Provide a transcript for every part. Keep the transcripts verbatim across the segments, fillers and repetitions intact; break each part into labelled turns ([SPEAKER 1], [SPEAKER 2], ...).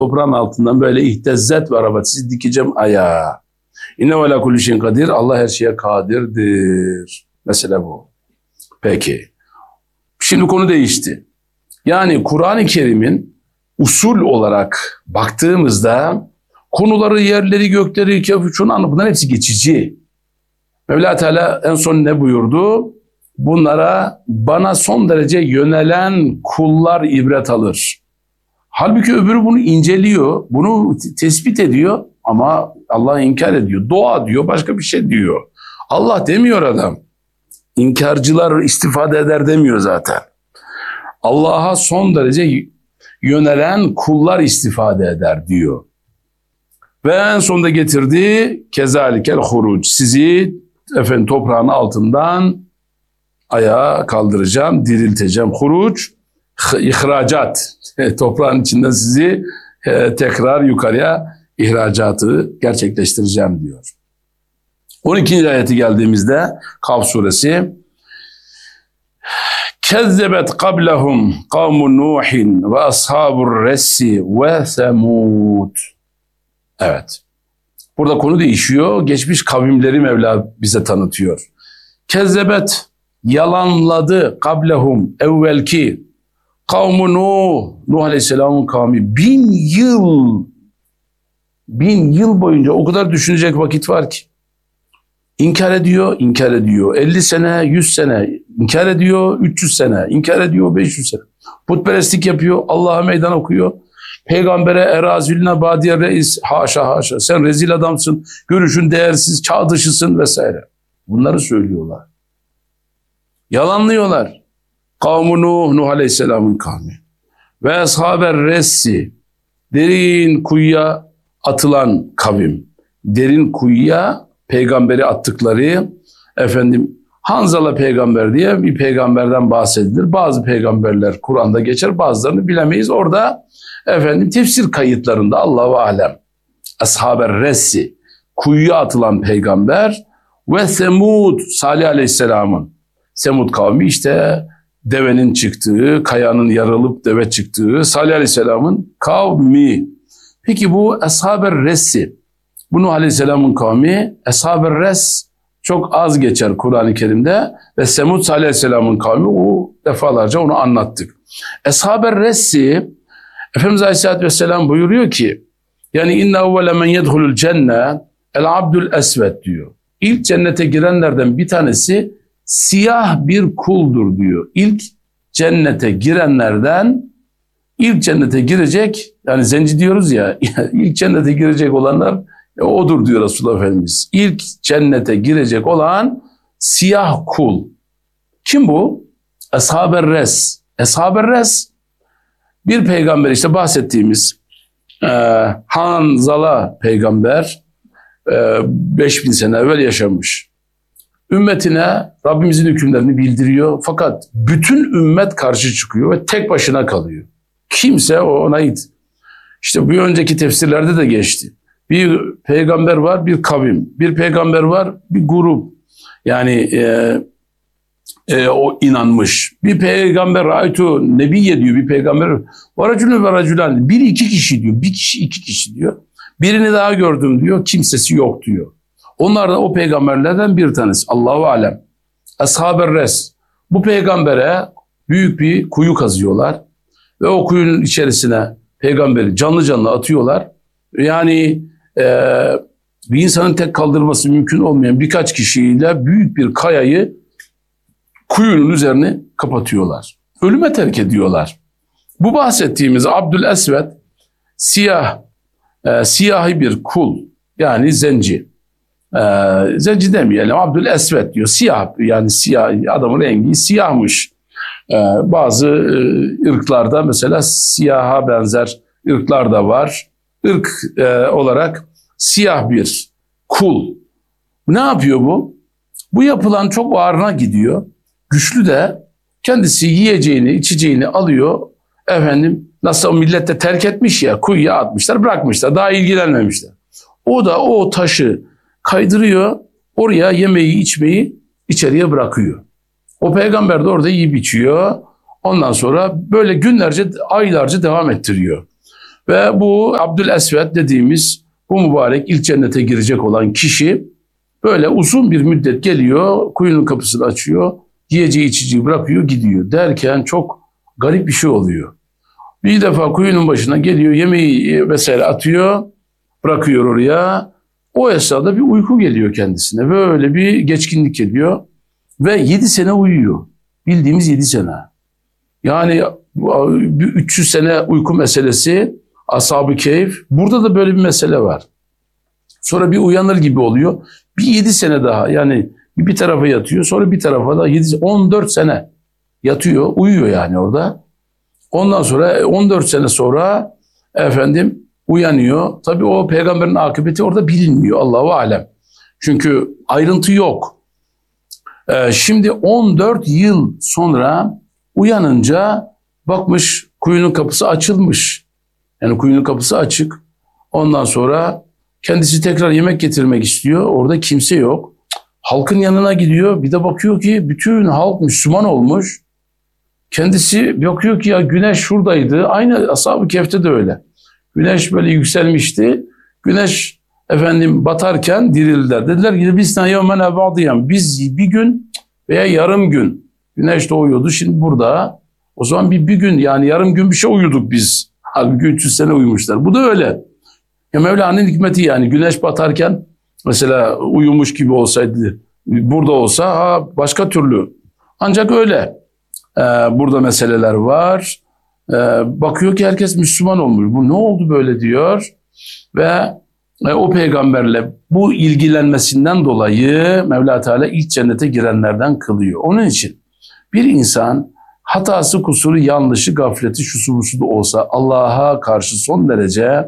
[SPEAKER 1] Toprağın altından böyle ihtizzet ve arabat sizi dikeceğim ayağa. İnne ve la kulli şeyin kadir. Allah her şeye kadirdir. Mesela bu. Peki. Şimdi konu değişti. Yani Kur'an-ı Kerim'in usul olarak baktığımızda konuları, yerleri, gökleri, şunu anla, bunların hepsi geçici. Mevla Teala en son ne buyurdu? Bunlara bana son derece yönelen kullar ibret alır. Halbuki öbürü bunu inceliyor, bunu tespit ediyor ama Allah'ı inkar ediyor. Doğa diyor, başka bir şey diyor. Allah demiyor adam. İnkarcılar istifade eder demiyor zaten. Allah'a son derece yönelen kullar istifade eder diyor. Ve en sonunda getirdi kezalikel huruc. Sizi efendim toprağın altından ayağa kaldıracağım, dirilteceğim. Huruc, ihracat. Toprağın içinden sizi e, tekrar yukarıya ihracatı gerçekleştireceğim diyor. on ikinci ayeti geldiğimizde Kaf suresi. Kezzebet qablahum kavmun Nuhin ve ashabur ressi ve semud. Evet. Burada konu değişiyor. Geçmiş kavimleri Mevla bize tanıtıyor. Kezzebet yalanladı qablahum evvelki kavmu Nuh. Nuh Aleyhisselam'ın kavmi bin yıl bin yıl boyunca o kadar düşünecek vakit var ki. İnkar ediyor, inkar ediyor. elli sene, yüz sene inkar ediyor, üç yüz sene inkar ediyor, beş yüz sene. Putperestlik yapıyor, Allah'a meydan okuyor. Peygambere erazülüne badiye reis, haşa haşa sen rezil adamsın, görüşün değersiz, çağ dışısın vesaire. Bunları söylüyorlar. Yalanlıyorlar. Kavmu Nuh, Nuh Aleyhisselam'ın kavmi. Ve ashaber ressi, derin kuyuya atılan kavim. Derin kuyuya peygamberi attıkları, efendim Hanzala peygamber diye bir peygamberden bahsedilir. Bazı peygamberler Kur'an'da geçer, bazılarını bilemeyiz. Orada efendim tefsir kayıtlarında Allahu alem. Ashaber ressi, kuyuya atılan peygamber ve Semud, Salih Aleyhisselam'ın Semud kavmi, işte devenin çıktığı, kayanın yarılıp deve çıktığı Salih Aleyhisselam'ın kavmi. Peki bu Ashaber ressi, bu Nuh Aleyhisselam'ın kavmi, Ashab-ı Res çok az geçer Kur'an-ı Kerim'de ve Semud Aleyhisselam'ın kavmi, o defalarca onu anlattık. Ashab-ı Res'i Efendimiz Aleyhisselatü Vesselam buyuruyor ki, yani inne evvele men yedhulul cenne el abdül esved diyor. İlk cennete girenlerden bir tanesi siyah bir kuldur diyor. İlk cennete girenlerden, ilk cennete girecek, yani zenci diyoruz ya, ilk cennete girecek olanlar E, odur diyor Resulullah Efendimiz. İlk cennete girecek olan siyah kul. Kim bu? Ashab-ı Res. Ashab-ı Res bir peygamber, işte bahsettiğimiz e, Hanzala peygamber e, beş bin sene evvel yaşamış. Ümmetine Rabbimizin hükümlerini bildiriyor. Fakat bütün ümmet karşı çıkıyor ve tek başına kalıyor. Kimse ona it. İşte bir önceki tefsirlerde de geçti. Bir peygamber var, bir kavim. Bir peygamber var, bir grup. Yani e, e, o inanmış. Bir peygamber, ra'aytu nebiyye diyor, bir peygamber. Varacülü ve racülen. Bir iki kişi diyor. Bir kişi, iki kişi diyor. Birini daha gördüm diyor. Kimsesi yok diyor. Onlar da o peygamberlerden bir tanesi. Allahu alem. Ashab-ı Res. Bu peygambere büyük bir kuyu kazıyorlar. Ve o kuyunun içerisine peygamberi canlı canlı atıyorlar. Yani Ee, bir insanın tek kaldırması mümkün olmayan birkaç kişiyle büyük bir kayayı kuyunun üzerine kapatıyorlar. Ölüme terk ediyorlar. Bu bahsettiğimiz Abdül Esved siyah, e, siyahi bir kul, yani zenci. E, zenci demeyelim, Abdül Esved diyor. Siyah, yani siyah, adamın rengi siyahmış. E, bazı e, ırklarda mesela siyaha benzer ırklar da var. Irk e, olarak siyah bir kul. Ne yapıyor bu? Bu yapılan çok ağrına gidiyor. Güçlü de kendisi yiyeceğini, içeceğini alıyor. Efendim nasıl o millet de terk etmiş ya, kuyuya atmışlar, bırakmışlar, daha ilgilenmemişler. O da o taşı kaydırıyor, oraya yemeği, içmeyi içeriye bırakıyor. O peygamber de orada yiyip içiyor. Ondan sonra böyle günlerce, aylarca devam ettiriyor. Ve bu Abdülesved dediğimiz bu mübarek ilk cennete girecek olan kişi böyle uzun bir müddet geliyor, kuyunun kapısını açıyor, yiyeceği içeceği bırakıyor gidiyor derken çok garip bir şey oluyor. Bir defa kuyunun başına geliyor, yemeği vesaire atıyor, bırakıyor oraya. O esnada bir uyku geliyor kendisine. Böyle bir geçkinlik geliyor ve yedi sene uyuyor. Bildiğimiz yedi sene. Yani üç yüz sene uyku meselesi, Ashab-ı Kehf. Burada da böyle bir mesele var. Sonra bir uyanır gibi oluyor. Bir yedi sene daha, yani bir tarafa yatıyor, sonra bir tarafa da yedi, on dört sene yatıyor, uyuyor yani orada. Ondan sonra on dört sene sonra efendim uyanıyor. Tabii o peygamberin akıbeti orada bilinmiyor, Allahu alem. Çünkü ayrıntı yok. Ee, şimdi on dört yıl sonra uyanınca bakmış kuyunun kapısı açılmış. Yani kuyunun kapısı açık. Ondan sonra kendisi tekrar yemek getirmek istiyor. Orada kimse yok. Halkın yanına gidiyor. Bir de bakıyor ki bütün halk Müslüman olmuş. Kendisi bakıyor ki ya güneş şuradaydı. Aynı Ashab-ı Kehf'te de öyle. Güneş böyle yükselmişti. Güneş efendim batarken dirildiler. Dediler ki biz yevmen ba'diyen. Biz bir gün veya yarım gün güneş doğuyordu. Şimdi burada o zaman bir, bir gün yani yarım gün bir şey uyuduk biz. Halbuki üç yüz sene uyumuşlar. Bu da öyle. Ya Mevla'nın hikmeti yani güneş batarken mesela uyumuş gibi olsaydı burada olsa ha, başka türlü. Ancak öyle. Ee, burada meseleler var. Ee, bakıyor ki herkes Müslüman olmuş. Bu ne oldu böyle diyor. Ve e, o peygamberle bu ilgilenmesinden dolayı Mevla Teala ilk cennete girenlerden kılıyor. Onun için bir insan hatası, kusuru, yanlışı, gafleti, şusu busu da olsa Allah'a karşı son derece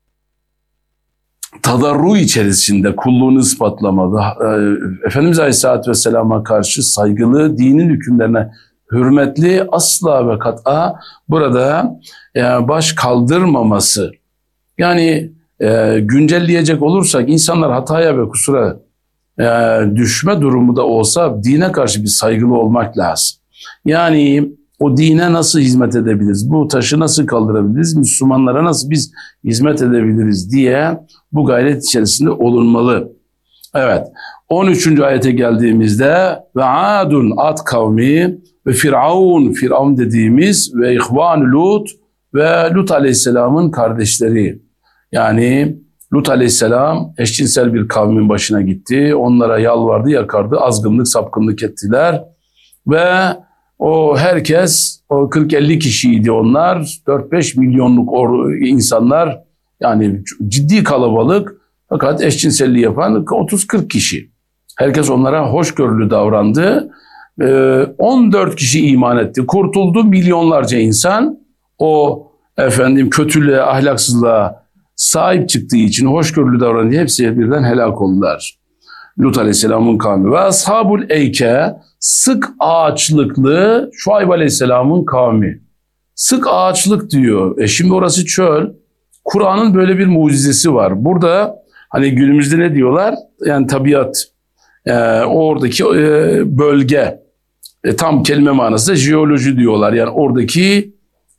[SPEAKER 1] tadarru içerisinde kulluğunu ispatlamalı. Efendimiz Aleyhisselatü Vesselam'a karşı saygılı, dinin hükümlerine hürmetli, asla ve kat'a burada baş kaldırmaması. Yani e, güncelleyecek olursak insanlar hataya ve kusura e, düşme durumu da olsa dine karşı bir saygılı olmak lazım. Yani o dine nasıl hizmet edebiliriz? Bu taşı nasıl kaldırabiliriz? Müslümanlara nasıl biz hizmet edebiliriz diye bu gayret içerisinde olunmalı. Evet. on üçüncü ayete geldiğimizde ve Adun Ad kavmi ve Firavun Firavun dediğimiz ve İhvan Lut ve Lut Aleyhisselam'ın kardeşleri. Yani Lut Aleyhisselam eşcinsel bir kavmin başına gitti. Onlara yalvardı, yakardı, azgınlık, sapkınlık ettiler ve o herkes, o kırk elli kişiydi onlar, dört beş milyonluk insanlar, yani ciddi kalabalık fakat eşcinselliği yapan otuz kırk kişi. Herkes onlara hoşgörülü davrandı. on dört kişi iman etti, kurtuldu milyonlarca insan. O efendim kötülüğe, ahlaksızlığa sahip çıktığı için hoşgörülü davrandı. Hepsi birden helak oldular. Lut Aleyhisselam'ın kavmi ve Ashabul Eyke sık ağaçlıklı Şuayb Aleyhisselam'ın kavmi. Sık ağaçlık diyor. E şimdi orası çöl. Kur'an'ın böyle bir mucizesi var. Burada hani günümüzde ne diyorlar? Yani tabiat, e, oradaki e, bölge, e, tam kelime manasında jeoloji diyorlar. Yani oradaki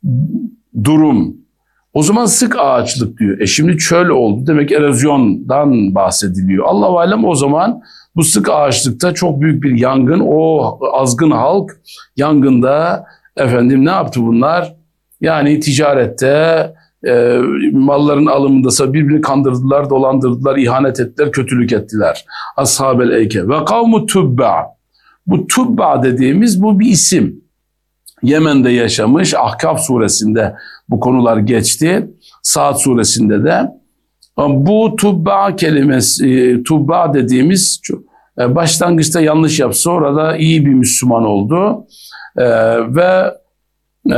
[SPEAKER 1] durum. O zaman sık ağaçlık diyor. E şimdi çöl oldu. Demek erozyondan bahsediliyor. Allah-u alem o zaman bu sık ağaçlıkta çok büyük bir yangın. O azgın halk yangında efendim ne yaptı bunlar? Yani ticarette, e, malların alımındasa birbirini kandırdılar, dolandırdılar, ihanet ettiler, kötülük ettiler. Ashab-el Eyke ve kavmu Tubba. Bu Tubba dediğimiz bu bir isim. Yemen'de yaşamış. Ahkaf suresinde bu konular geçti. Saat suresinde de. Bu Tubba kelimesi, Tubba dediğimiz başlangıçta yanlış yaptı. Sonra da iyi bir Müslüman oldu. Ee, ve e,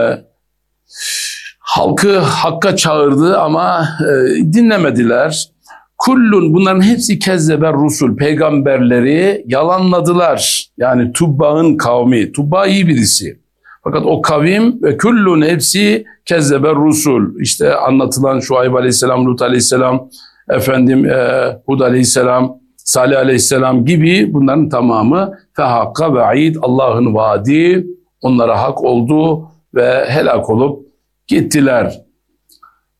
[SPEAKER 1] halkı hakka çağırdı ama e, dinlemediler. Kullun, bunların hepsi kezzeber rusul, peygamberleri yalanladılar. Yani Tubba'nın kavmi. Tubba iyi birisi. Fakat o kavim ve kullun hepsi kezzeber rusul. İşte anlatılan Şuayb Aleyhisselam, Lut Aleyhisselam, efendim e, Hud Aleyhisselam, Salih Aleyhisselam gibi bunların tamamı fehakka ve'id, Allah'ın vaadi onlara hak oldu ve helak olup gittiler.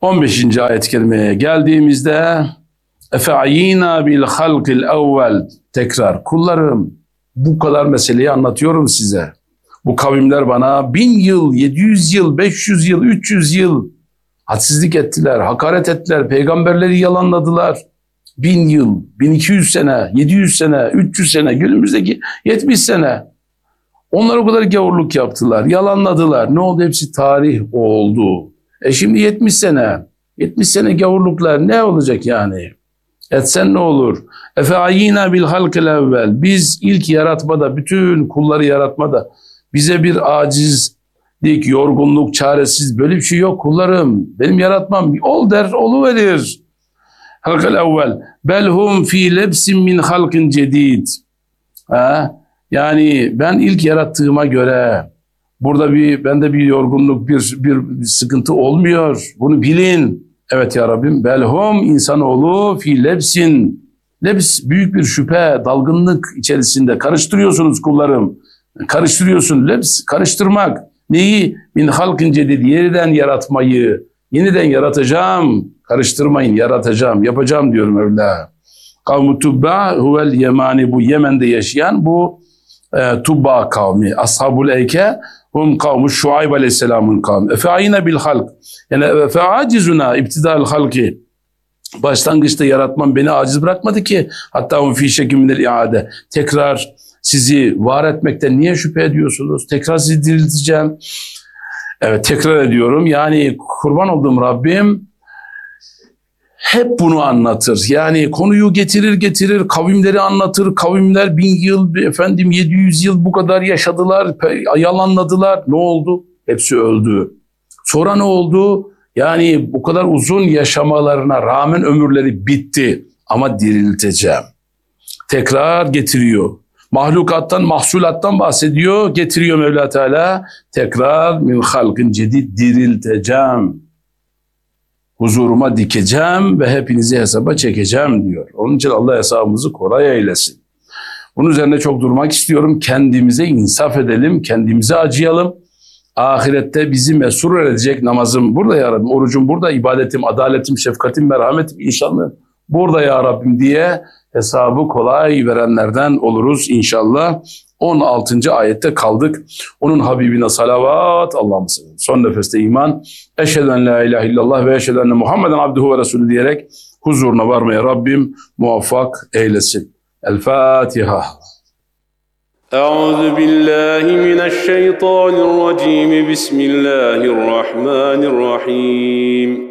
[SPEAKER 1] on beşinci ayet-i kerimeye geldiğimizde efe'ayina bil halkil evvel, tekrar kullarım bu kadar meseleyi anlatıyorum size. Bu kavimler bana bin yıl, yedi yüz yıl, beş yüz yıl, üç yüz yıl hadsizlik ettiler, hakaret ettiler, peygamberleri yalanladılar. Bin yıl, bin iki yüz sene, yedi yüz sene, üç yüz sene, günümüzdeki yetmiş sene. Onlar o kadar gavurluk yaptılar, yalanladılar. Ne oldu? Hepsi tarih oldu. E şimdi yetmiş sene, yetmiş sene gavurluklar ne olacak yani? Etsen ne olur? Efe'ayina bil halkil evvel. Biz ilk yaratmada, bütün kulları yaratmada bize bir acizlik, yorgunluk, çaresiz böyle bir şey yok kullarım. Benim yaratmam ol der, oluverir. Halkil evvel. Belhum fi lebsin min halkin cedid. Ha? Yani ben ilk yarattığıma göre burada bir bende bir yorgunluk, bir bir sıkıntı olmuyor. Bunu bilin. Evet ya Rabbim. Belhum insanoğlu fi lebsin. Lebs büyük bir şüphe, dalgınlık içerisinde. Karıştırıyorsunuz kullarım. Karıştırıyorsun. Lebs karıştırmak. Neyi? Min halkin cedid. Yeniden yaratmayı. Yeniden yaratacağım. Karıştırmayın. Yaratacağım. Yapacağım diyorum Mevla. Kavmu Tubba huvel Yemani, bu Yemen'de yaşayan bu e, Tubba kavmi. Ashabul Eyke hum kavmu Şuayb Aleyhisselam'ın kavmi. Efe'ayina bil halk. Yani fe'acizuna ibtida'l halki. Başlangıçta yaratmam beni aciz bırakmadı ki. Hatta hum fi şekkim minel iade. Tekrar sizi var etmekten niye şüphe ediyorsunuz? Tekrar sizi dirilteceğim. Evet, tekrar ediyorum. Yani kurban olduğum Rabbim hep bunu anlatır. Yani konuyu getirir getirir, kavimleri anlatır. Kavimler bin yıl, efendim yedi yüz yıl bu kadar yaşadılar, yalanladılar. Ne oldu? Hepsi öldü. Sonra ne oldu? Yani bu kadar uzun yaşamalarına rağmen ömürleri bitti. Ama dirilteceğim. Tekrar getiriyor. Mahlukattan, mahsulattan bahsediyor. Getiriyor Mevla Teala. Tekrar min halkın cedid, dirilteceğim. Huzuruma dikeceğim ve hepinizi hesaba çekeceğim diyor. Onun için Allah hesabımızı kolay eylesin. Bunun üzerine çok durmak istiyorum. Kendimize insaf edelim, kendimize acıyalım. Ahirette bizi mesrur edecek namazım burada ya Rabbim, orucum burada, ibadetim, adaletim, şefkatim, merhametim, inşallah burada ya Rabbim diye hesabı kolay verenlerden oluruz inşallah. on altıncı ayette kaldık. Onun Habibine salavat, Allah'ım sallallahu. Son nefeste iman. Eşhedü en la ilahe illallah ve eşhedü enne Muhammeden abduhu ve resulü diyerek huzuruna varmaya Rabbim muvaffak eylesin. El Fatiha. Euzu billahi mineşşeytanirracim. Bismillahirrahmanirrahim.